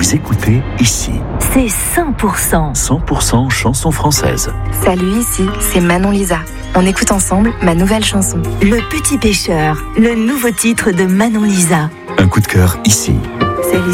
Vous écoutez Ici. C'est 100%. 100% chanson française. Salut, ici, c'est Manon Lisa. On écoute ensemble ma nouvelle chanson. Le Petit Pêcheur, le nouveau titre de Manon Lisa. Un coup de cœur ici. C'est Lisa.